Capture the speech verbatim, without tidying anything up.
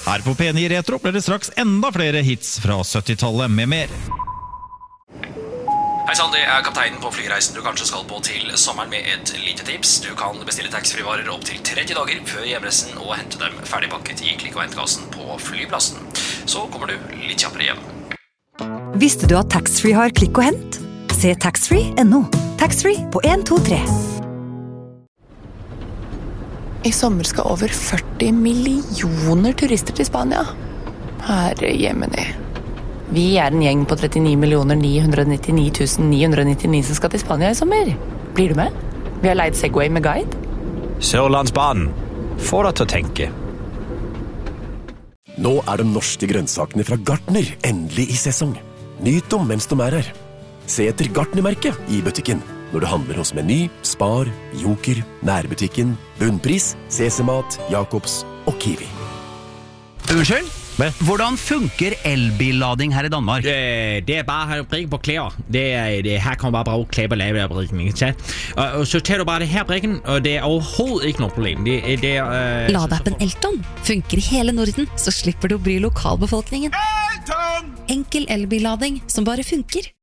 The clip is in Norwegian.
Her på P ni Retro blir det straks enda flere hits fra syttitallet med mer. Hei sann, det er kapteinen på flyreisen du kanskje skal på til sommeren med et lite tips. Du kan bestille taxfree-varer opp til tretti dager før hjemreisen og hente dem ferdigpakket i klikk- og hentkassen på flyplassen. Så kommer du litt kjappere hjem. Visste du at taxfree har klikk og hent? Se taxfree punktum no. Taxfree på en to tre. I sommer skal over førti millioner turister til Spania. Herre jemini. Vi er en gjeng på trettini millioner ni hundre nittini tusen ni hundre nittini som skal til Spania i sommer. Blir du med? Vi har leid Segway med guide. Sørlandsbanen. Få deg til å tenke. Nå er de norske grønnsakene fra Gartner endelig i sesong. Nyt dem mens de er her. Se etter Gartner-merket i butikken. Når du handler hos Meny, Spar, Joker, Nærbutikken, Bunnpris, Sesemat, Jakobs og Kiwi. Unnskyld? Hvordan funker elbillading her i Danmark? Det, det er bare at brikke på klæder. Det er, det, her kan man bare bruge klæder på lave af brikken. Ikke? Og, og så tager du bare det her brikken, og det er overhovedet ikke noget problem. Det, det er, øh, Ladeappen Elton funker i hele Norden, så slipper du å bry lokalbefolkningen. Elton! Enkel elbillading som bare funker.